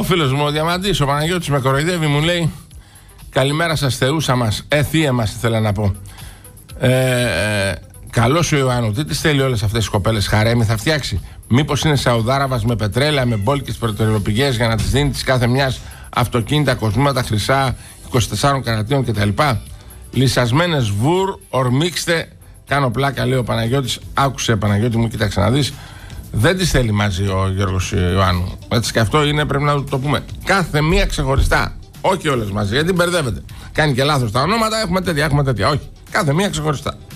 Ο φίλος μου ο Διαμαντής, ο Παναγιώτης, με κοροϊδεύει, μου λέει: καλημέρα σας, θεούσα μας. Θεία μας, ήθελα να πω. Καλώς ο Ιωάννου, τι τις θέλει όλες αυτές τις κοπέλες, χαρέμι θα φτιάξει? Μήπως είναι Σαουδάραβας με πετρέλαια, με μπόλικες πετρελαιοπηγές για να τις δίνει της κάθε μιας αυτοκίνητα, κοσμήματα χρυσά 24 καρατίων κτλ? Λυσασμένες βουρ, ορμήξτε. Κάνω πλάκα, λέει ο Παναγιώτης. Άκουσε, Παναγιώτη μου, κοίταξε να δεις. Δεν τις θέλει μαζί ο Γιώργος Ιωάννου. Έτσι, και αυτό είναι, πρέπει να το πούμε. Κάθε μία ξεχωριστά. Όχι όλες μαζί, γιατί μπερδεύεται. Κάνει και λάθος τα ονόματα. Έχουμε τέτοια. Όχι. Κάθε μία ξεχωριστά.